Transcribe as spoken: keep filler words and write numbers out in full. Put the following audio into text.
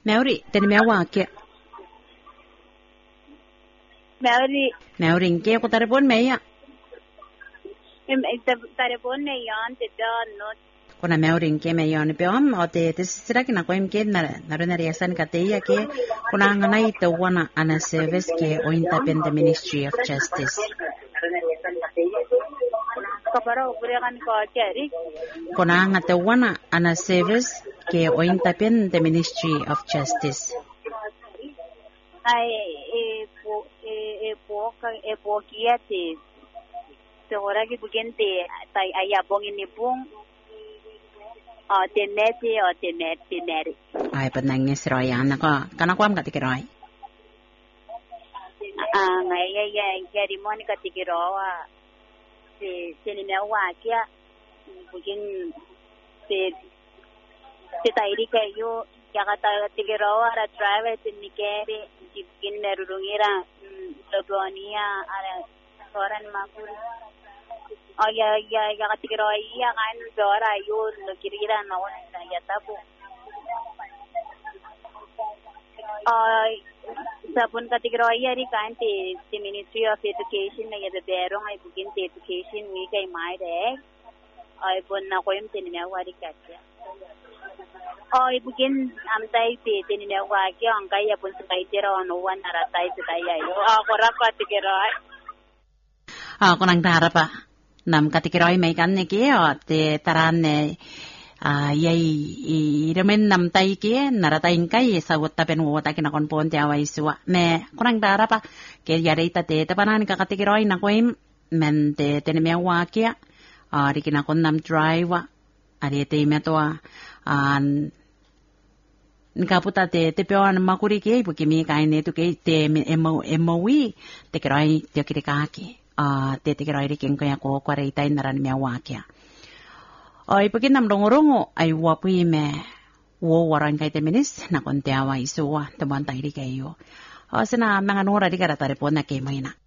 Maori, teni mea wake. Maori. Maori, inke ko tarepon meia. Tarepon meia ante dan no. Kuna Maori inke meia ni peom o te te sira kina ko imke na na na riasan ka te ia ke kuna ngana i te wana ana service ke o Independent Ministry of Justice. Kapara upure kan ko chari. Kuna nga te wana ana service ke o Independent Ministry of Justice. Ai e po e e po ka e po kia te te ora ki bugente tai ai abong ini bung o te mete o te mete meri. Ai panangis roya na ko kana ko am ka tikiroy. Ah ngai ya ya ya di moni ka tikirowa te te ni me wa kia bugin te te tai ri ka yo ya ka ta tikirowa ra driver te ni kere bugin nerurungira logonia ara soran makuri. Oh ya ya ya katikiro iya kan dora yo lo kirira no na ya tapu. Oh sabun katikiro iya ri kan te the Ministry of Education na ya de berong ay bugin te education mi kay mai de. Ay bon na ko yung tinina wari katya. Oh bugin am tai te tinina wa kya ang kaya pun sa kay tira no wan naratai sa kaya yo. Ah ko ra katikiro. Ah ko nang darapa. Nam katikiroy may kan ne ke o te taran ne a yai i remen nam tai ke naratain kai sa wota pen wota kina kon pon te awai suwa me kurang dara pa ke yare ta te te panan ka katikiroy na koim men te te me wa ke a ri kina kon nam drive ari te me to an nkaputa te te peon makuri ke pu ke mi kai ne tu ke te mo moi te kirai te kirikaki a te te kirai ken ko ya ko kware itai naran me wakia ai pagin nam rongorongo ai wapui me wo waran kai te minis na kon te awa isua te bantai ri kai yo o sina mga nora ri kara tare pona ke maina